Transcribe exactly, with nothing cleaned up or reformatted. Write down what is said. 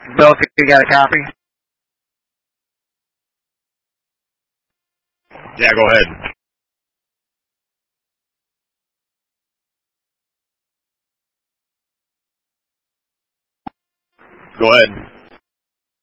Bill, if you got a copy? Yeah, go ahead. Go ahead.